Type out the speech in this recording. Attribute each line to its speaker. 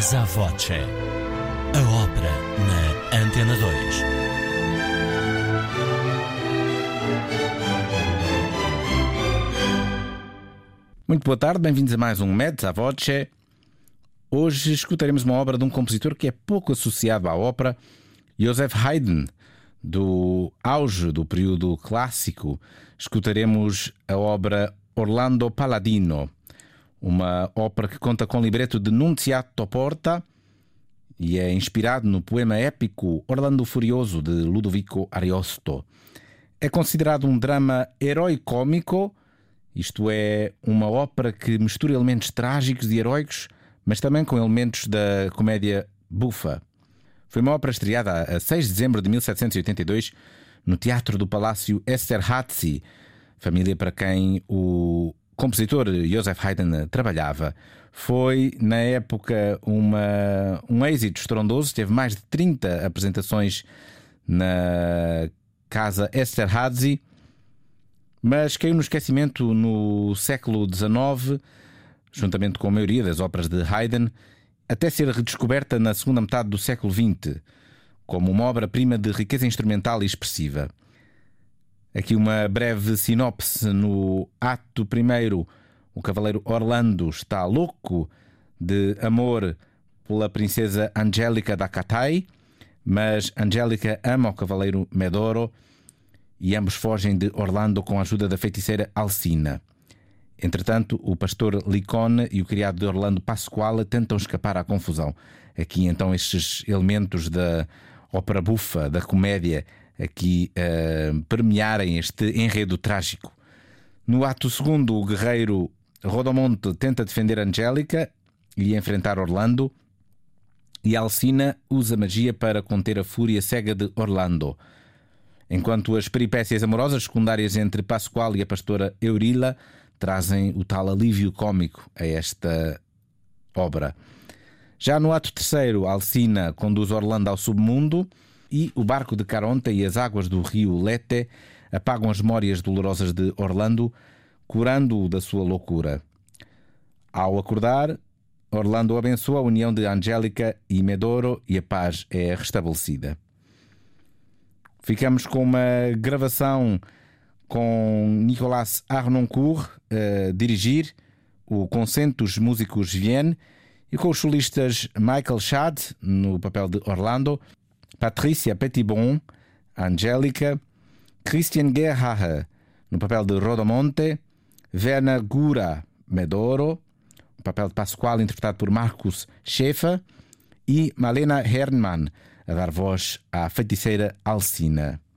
Speaker 1: Casa Voce. A ópera na Antena 2.
Speaker 2: Muito boa tarde, bem-vindos a mais um Mezza Voce. Hoje escutaremos uma obra de um compositor que é pouco associado à ópera, Joseph Haydn. Do auge do período clássico, escutaremos a obra Orlando Paladino, uma ópera que conta com libreto de Nunziato Porta e é inspirado no poema épico Orlando Furioso, de Ludovico Ariosto. É considerado um drama herói-cômico, isto é, uma ópera que mistura elementos trágicos e heróicos, mas também com elementos da comédia bufa. Foi uma ópera estreada a 6 de dezembro de 1782 no Teatro do Palácio Esterházy, família para quem o compositor Joseph Haydn trabalhava. Foi, na época, um êxito estrondoso, teve mais de 30 apresentações na Casa Esterházy, mas caiu no esquecimento no século XIX, juntamente com a maioria das óperas de Haydn, até ser redescoberta na segunda metade do século XX, como uma obra-prima de riqueza instrumental e expressiva. Aqui uma breve sinopse. No ato primeiro, o cavaleiro Orlando está louco de amor pela princesa Angélica da Catay, mas Angélica ama o cavaleiro Medoro e ambos fogem de Orlando com a ajuda da feiticeira Alcina. Entretanto, o pastor Licone e o criado de Orlando Pasquale tentam escapar à confusão. Aqui então estes elementos da ópera bufa, da comédia, aqui permearem este enredo trágico. No ato segundo, o guerreiro Rodomonte tenta defender Angélica e enfrentar Orlando, e Alcina usa magia para conter a fúria cega de Orlando. Enquanto as peripécias amorosas secundárias entre Pasquale e a pastora Eurila trazem o tal alívio cômico a esta obra. Já no ato terceiro, Alcina conduz Orlando ao submundo e o barco de Caronte e as águas do rio Lete apagam as memórias dolorosas de Orlando, curando-o da sua loucura. Ao acordar, Orlando abençoa a união de Angélica e Medoro e a paz é restabelecida. Ficamos com uma gravação com Nicolas Harnoncourt a dirigir, o Concentus Musicus Vienne, e com os solistas Michael Schad no papel de Orlando, Patricia Petitbon, Angélica, Christian Gerhaher no papel de Rodomonte, Werner Gura, Medoro, o papel de Pasquale interpretado por Markus Schäfer, e Malena Herrmann a dar voz à feiticeira Alcina.